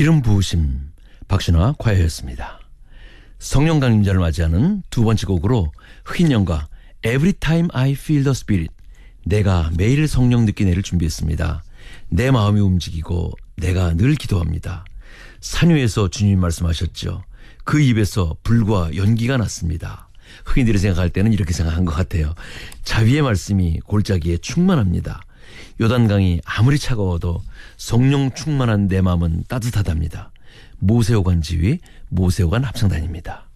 기름 부으심 박신화 콰이어였습니다. 성령 강림절을 맞이하는 두 번째 곡으로 흑인영과 Every Time I Feel the Spirit, 내가 매일 성령 느끼네를 준비했습니다. 내 마음이 움직이고 내가 늘 기도합니다. 산 위에서 주님이 말씀하셨죠. 그 입에서 불과 연기가 났습니다. 흑인들이 생각할 때는 이렇게 생각한 것 같아요. 자비의 말씀이 골짜기에 충만합니다. 요단강이 아무리 차가워도 성령 충만한 내 마음은 따뜻하답니다. 모세오간 지휘, 모세오간 합창단입니다.